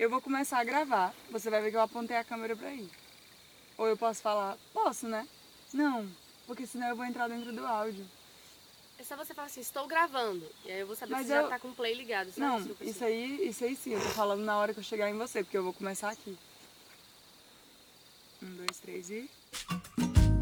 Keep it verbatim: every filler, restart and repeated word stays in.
eu vou começar a gravar, você vai ver que eu apontei a câmera pra ir. Ou eu posso falar, posso, né? Não, porque senão eu vou entrar dentro do áudio. É só você falar assim, estou gravando. E aí eu vou saber Mas que você já eu... tá com o play ligado. Só Não, isso que eu preciso. isso aí, isso aí sim, eu tô falando na hora que eu chegar em você, porque eu vou começar aqui. Um, dois, três e...